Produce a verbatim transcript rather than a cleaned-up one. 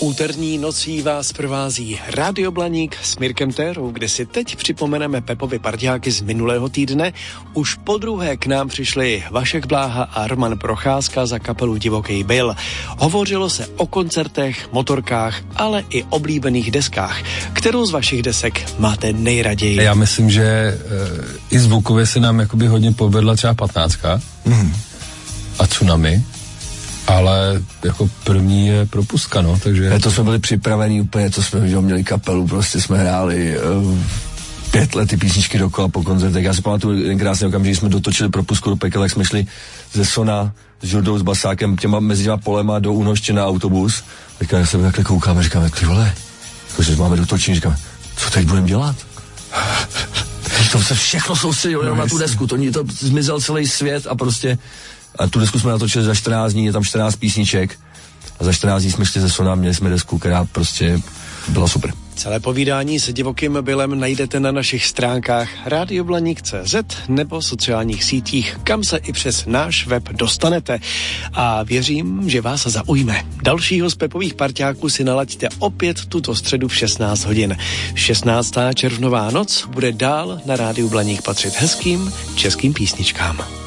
Úterní nocí vás provází Rádio Blaník s Mirkem Térou, kde si teď připomeneme Pepovi parťáky z minulého týdne. Už po druhé k nám přišli Vašek Bláha a Roman Procházka za kapelu Divoký Byl. Hovořilo se o koncertech, motorkách, ale i oblíbených deskách. Kterou z vašich desek máte nejraději? Já myslím, že e, i zvukově se nám jakoby hodně povedla třeba patnáctka mm. a Tsunami. Ale jako první je Propustka, no, takže... Ne, to jsme byli připravení úplně, to jsme že, měli kapelu, prostě jsme hráli uh, pět let ty písničky dokola po koncertech. Já si pamatuju ten krásný okamžik, jsme dotočili Propustku do pekel, jak jsme šli ze Sona s Žurdou, s basákem, těma, mezi těma polema do Únoště na autobus. Teďka jak se takhle koukáme, říkáme, ty vole, jakože máme dotočení, říkáme, co teď budeme dělat? To se všechno soustředilo jenom na tu desku, to, to zmizel celý svět a prostě... A tu desku jsme natočili za čtrnáct dní, je tam čtrnáct písniček a za čtrnáct dní jsme šli ze Sona, měli jsme desku, která prostě byla super. Celé povídání se Divokým Bylem najdete na našich stránkách radioblaník tečka cé zet nebo sociálních sítích, kam se i přes náš web dostanete. A věřím, že vás zaujme. Dalšího z Pepových parťáků si nalaďte opět tuto středu v šestnáct hodin. šestnáctá červnová noc bude dál na Rádiu Blaník patřit hezkým českým písničkám.